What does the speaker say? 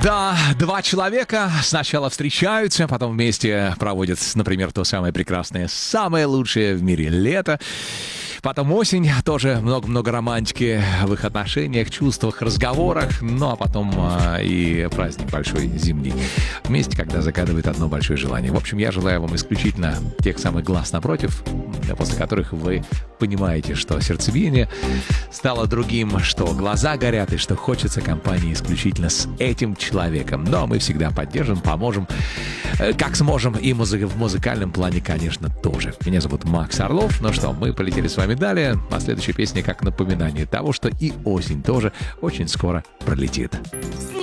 Да, два человека сначала встречаются, потом вместе проводят, например, то самое прекрасное, самое лучшее в мире лето. Потом осень, тоже много-много романтики в их отношениях, чувствах, разговорах. Ну, а потом и праздник большой зимний. Вместе, когда загадывает одно большое желание. В общем, я желаю вам исключительно тех самых глаз напротив, после которых вы понимаете, что сердцебиение стало другим, что глаза горят и что хочется компании исключительно с этим человеком. Но мы всегда поддержим, поможем, как сможем, и в музыкальном плане, конечно, тоже. Меня зовут Макс Орлов. Ну что, мы полетели с вами далее. А следующая песня как напоминание того, что и осень тоже очень скоро пролетит.